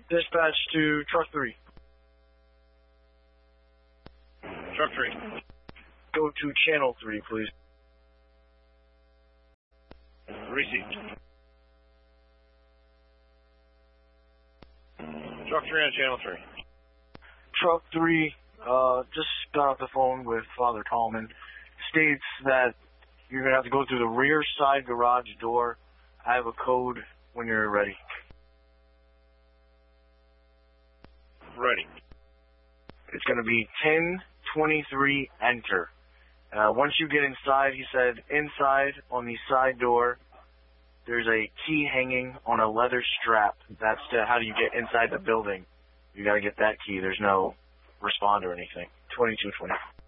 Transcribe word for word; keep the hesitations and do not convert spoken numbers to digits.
Dispatch to truck three. Truck three. Go to channel three, please. Received. Truck three on channel three. Truck three, uh, just got off the phone with Father Tallman. States that you're going to have to go through the rear side garage door. I have a code when you're ready. Ready. It's going to be ten twenty-three, enter. Uh, once you get inside, he said, inside on the side door, there's a key hanging on a leather strap. That's to, how do you get inside the building. You got to get that key. There's no respond or anything. twenty-two twenty.